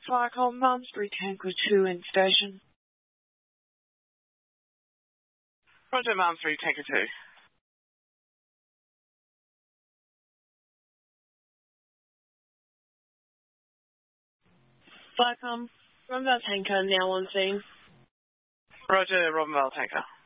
Flight call Malmesbury Tanker 2 in station. Roger, Malmesbury Tanker 2. Flycom, Robinvale Tanker now on scene. Roger, Robinvale Tanker.